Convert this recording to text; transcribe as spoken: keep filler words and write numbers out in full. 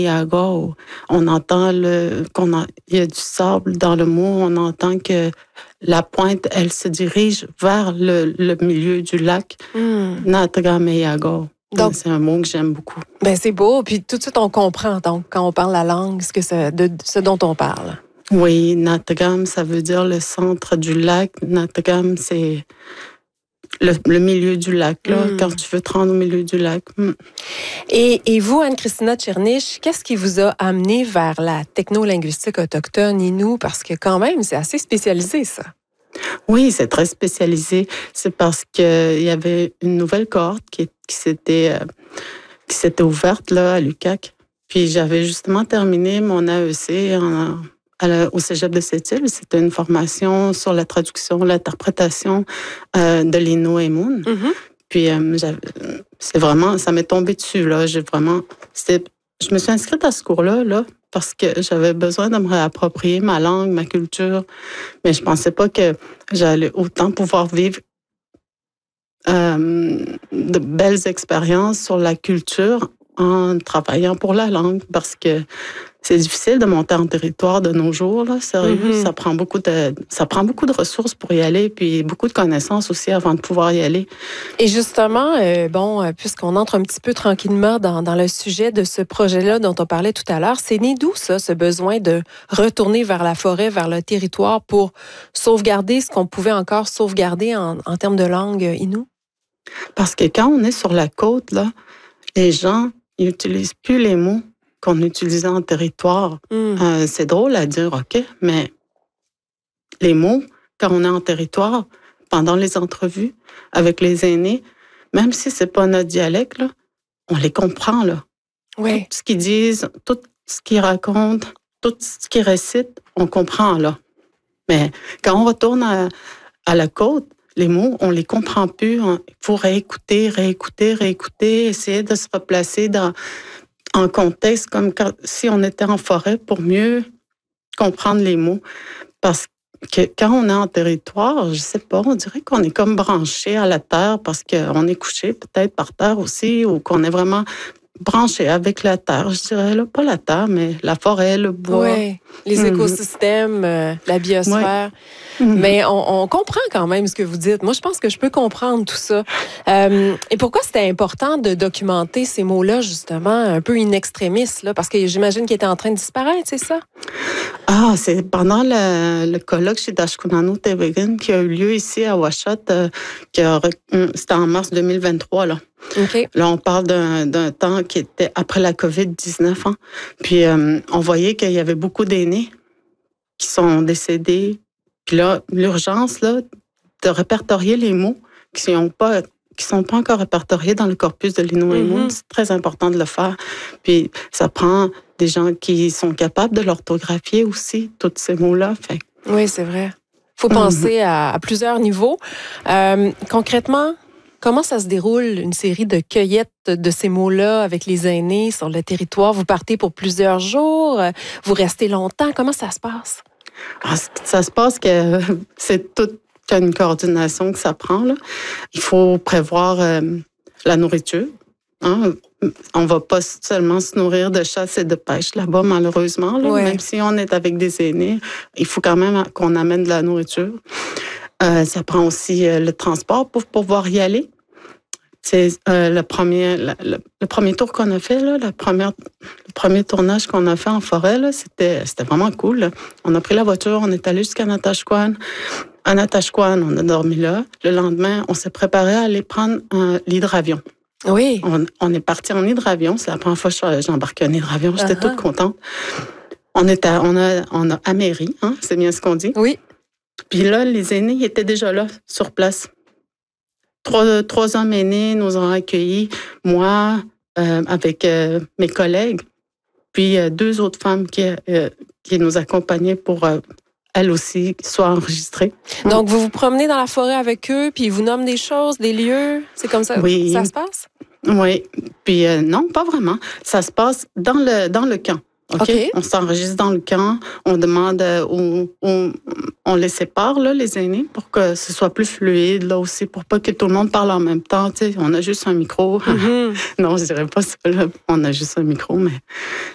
Yago, on entend le, qu'on a, il y a du sable dans le mot, on entend que la pointe, elle se dirige vers le, le milieu du lac. Mm. Natagameyago. Donc, c'est un mot que j'aime beaucoup. Ben c'est beau, puis tout de suite on comprend donc quand on parle la langue, ce que c'est, de ce dont on parle. Oui, Natagam, ça veut dire le centre du lac. Natagam, c'est le, le milieu du lac, là, mm. quand tu veux te rendre au milieu du lac. Mm. Et, et vous, Anne-Christina Tchernich, qu'est-ce qui vous a amené vers la technolinguistique autochtone Innu? Parce que quand même, c'est assez spécialisé, ça. Oui, c'est très spécialisé. C'est parce qu'il y avait une nouvelle cohorte qui, qui, s'était, euh, qui s'était ouverte là, à l'U Q A C. Puis j'avais justement terminé mon A E C en, à la, au cégep de Sept-Îles. C'était une formation sur la traduction, l'interprétation euh, de l'Innu Aimun. Mm-hmm. Puis euh, c'est vraiment, ça m'est tombé dessus. Là. J'ai vraiment, c'était, je me suis inscrite à ce cours-là, là, parce que j'avais besoin de me réapproprier ma langue, ma culture. Mais je pensais pas que j'allais autant pouvoir vivre euh, de belles expériences sur la culture en travaillant pour la langue, parce que c'est difficile de monter en territoire de nos jours, là, sérieux. Mm-hmm. Ça prend beaucoup de, ça prend beaucoup de ressources pour y aller, puis beaucoup de connaissances aussi avant de pouvoir y aller. Et justement, euh, bon, puisqu'on entre un petit peu tranquillement dans, dans le sujet de ce projet-là dont on parlait tout à l'heure, c'est né d'où ça, ce besoin de retourner vers la forêt, vers le territoire pour sauvegarder ce qu'on pouvait encore sauvegarder en, en termes de langue Innu? Parce que quand on est sur la côte, là, les gens ils n'utilisent plus les mots qu'on utilisait en territoire. Mm. Euh, c'est drôle à dire, OK, mais les mots, quand on est en territoire, pendant les entrevues avec les aînés, même si c'est pas notre dialecte, là, on les comprend, là. Oui. Tout ce qu'ils disent, tout ce qu'ils racontent, tout ce qu'ils récitent, on comprend, là. Mais quand on retourne à, à la côte, les mots, on les comprend plus. Il faut réécouter, réécouter, réécouter, essayer de se replacer dans... en contexte, comme quand, si on était en forêt, pour mieux comprendre les mots. Parce que quand on est en territoire, je sais pas, on dirait qu'on est comme branché à la terre parce qu'on est couché peut-être par terre aussi, ou qu'on est vraiment branché avec la terre, je dirais, là, pas la terre, mais la forêt, le bois. Oui, les mm-hmm. écosystèmes, euh, la biosphère. Ouais. Mm-hmm. Mais on, on comprend quand même ce que vous dites. Moi, je pense que je peux comprendre tout ça. Euh, et pourquoi c'était important de documenter ces mots-là, justement, un peu in extremis, là, parce que j'imagine qu'ils étaient en train de disparaître, c'est ça? Ah, c'est pendant le, le colloque chez Dashkunanu-Tewegin qui a eu lieu ici à Ouachot, euh, qui a, c'était en mars deux mille vingt-trois, là. Okay. Là, on parle d'un, d'un temps qui était après la covid dix-neuf. Hein. Puis, euh, on voyait qu'il y avait beaucoup d'aînés qui sont décédés. Puis là, l'urgence, là, de répertorier les mots qui ne pas, qui sont pas encore répertoriés dans le corpus de l'Innu Aimun, mm-hmm. c'est très important de le faire. Puis, ça prend des gens qui sont capables de l'orthographier aussi, tous ces mots-là. Fait. Oui, c'est vrai. Il faut penser mm-hmm. à, à plusieurs niveaux. Euh, concrètement, comment ça se déroule, une série de cueillettes de ces mots-là avec les aînés sur le territoire? Vous partez pour plusieurs jours? Vous restez longtemps? Comment ça se passe? Ah, ça se passe que c'est toute une coordination que ça prend, là. Il faut prévoir euh, la nourriture. Hein? On ne va pas seulement se nourrir de chasse et de pêche là-bas, malheureusement. Là. Ouais. Même si on est avec des aînés, il faut quand même qu'on amène de la nourriture. Euh, ça prend aussi euh, le transport pour pouvoir y aller. C'est euh, le premier le, le, le premier tour qu'on a fait là, la première le premier tournage qu'on a fait en forêt là, c'était c'était vraiment cool. Là. On a pris la voiture, on est allé jusqu'à Natashquan. À Natashquan, on a dormi là. Le lendemain, on s'est préparé à aller prendre un l'hydravion. Oui. On, on est parti en hydravion. C'est la première fois que j'ai embarqué en hydravion. J'étais uh-huh. toute contente. On est à, on a on a améri, hein, c'est bien ce qu'on dit. Oui. Puis là, les aînés ils étaient déjà là, sur place. Trois, trois hommes aînés nous ont accueillis, moi, euh, avec euh, mes collègues, puis euh, deux autres femmes qui, euh, qui nous accompagnaient pour, euh, elles aussi, soient enregistrées. Donc, vous vous promenez dans la forêt avec eux, puis ils vous nomment des choses, des lieux? C'est comme ça oui. que ça se passe? Oui. Puis euh, non, pas vraiment. Ça se passe dans le, dans le camp. Okay? OK. On s'enregistre dans le camp. On demande, euh, on, on, on les sépare, là, les aînés, pour que ce soit plus fluide, là aussi, pour pas que tout le monde parle en même temps. Tu sais, on a juste un micro. Mm-hmm. Non, je dirais pas ça, là. On a juste un micro, mais